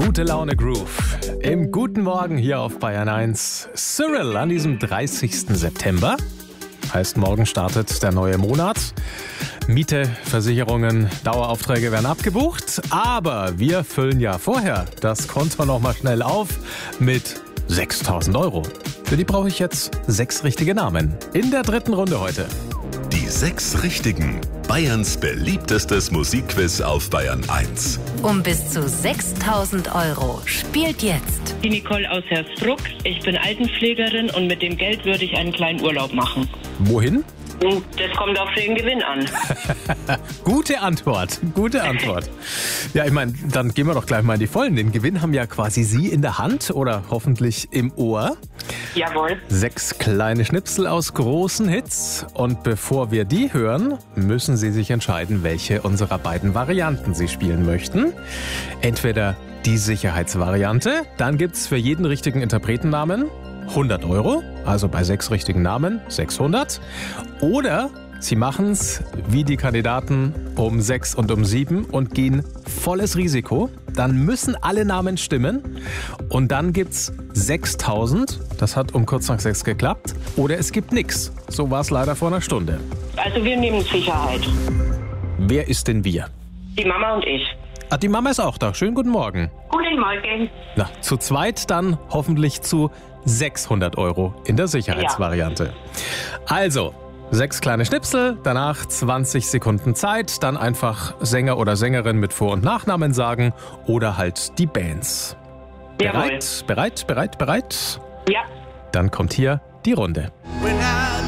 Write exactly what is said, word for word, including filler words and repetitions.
Gute Laune Groove. Im guten Morgen hier auf Bayern eins. Cyril an diesem dreißigsten September. Heißt, morgen startet der neue Monat. Miete, Versicherungen, Daueraufträge werden abgebucht. Aber wir füllen ja vorher das Konto nochmal schnell auf mit sechstausend Euro. Für die brauche ich jetzt sechs richtige Namen. In der dritten Runde heute. Die sechs Richtigen. Bayerns beliebtestes Musikquiz auf Bayern eins. Um bis zu sechstausend Euro. Spielt jetzt. Die Nicole aus Hersbruck. Ich bin Altenpflegerin und mit dem Geld würde ich einen kleinen Urlaub machen. Wohin? Das kommt auf den Gewinn an. Gute Antwort, gute Antwort. Ja, ich meine, dann gehen wir doch gleich mal in die Vollen. Den Gewinn haben ja quasi Sie in der Hand oder hoffentlich im Ohr. Jawohl. Sechs kleine Schnipsel aus großen Hits. Und bevor wir die hören, müssen Sie sich entscheiden, welche unserer beiden Varianten Sie spielen möchten. Entweder die Sicherheitsvariante, dann gibt's für jeden richtigen Interpretennamen hundert Euro, also bei sechs richtigen Namen sechshundert. Oder Sie machen's wie die Kandidaten um sechs und um sieben und gehen volles Risiko. Dann müssen alle Namen stimmen und dann gibt's sechstausend. Das hat um kurz nach sechs geklappt. Oder es gibt nix. So war's leider vor einer Stunde. Also wir nehmen Sicherheit. Wer ist denn wir? Die Mama und ich. Ah, die Mama ist auch da. Schönen guten Morgen. Guten Morgen. Na, zu zweit dann hoffentlich zu sechshundert Euro in der Sicherheitsvariante. Ja. Also, sechs kleine Schnipsel, danach zwanzig Sekunden Zeit, dann einfach Sänger oder Sängerin mit Vor- und Nachnamen sagen oder halt die Bands. Bereit, Jawohl. bereit, bereit, bereit? Ja. Dann kommt hier die Runde. When I